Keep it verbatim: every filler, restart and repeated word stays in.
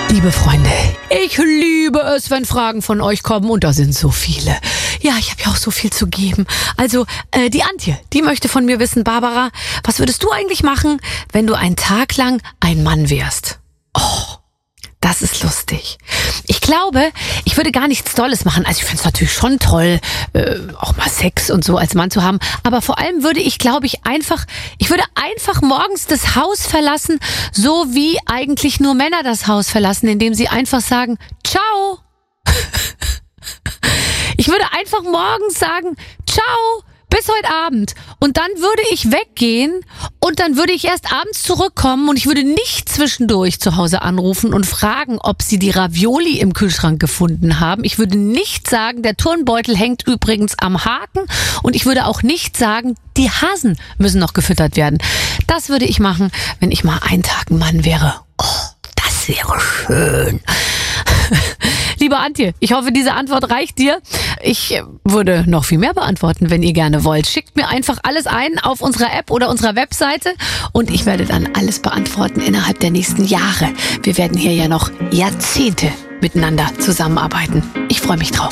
Liebe Freunde, ich liebe es, wenn Fragen von euch kommen und da sind so viele. Ja, ich habe ja auch so viel zu geben. Also, äh, die Antje, die möchte von mir wissen, Barbara, was würdest du eigentlich machen, wenn du einen Tag lang ein Mann wärst? Oh, das ist lustig. Ich glaube, ich würde gar nichts Tolles machen. Also ich finde es natürlich schon toll, äh, auch mal Sex und so als Mann zu haben. Aber vor allem würde ich, glaube ich, einfach, ich würde einfach morgens das Haus verlassen, so wie eigentlich nur Männer das Haus verlassen, indem sie einfach sagen, ciao. Ich würde einfach morgens sagen, ciao, bis heute Abend. Und dann würde ich weggehen und dann würde ich erst abends zurückkommen und ich würde nicht zwischendurch zu Hause anrufen und fragen, ob sie die Ravioli im Kühlschrank gefunden haben. Ich würde nicht sagen, der Turnbeutel hängt übrigens am Haken und ich würde auch nicht sagen, die Hasen müssen noch gefüttert werden. Das würde ich machen, wenn ich mal einen Tag ein Mann wäre. Oh, das wäre schön. Liebe Antje, ich hoffe, diese Antwort reicht dir. Ich würde noch viel mehr beantworten, wenn ihr gerne wollt. Schickt mir einfach alles ein auf unserer App oder unserer Webseite und ich werde dann alles beantworten innerhalb der nächsten Jahre. Wir werden hier ja noch Jahrzehnte miteinander zusammenarbeiten. Ich freue mich drauf.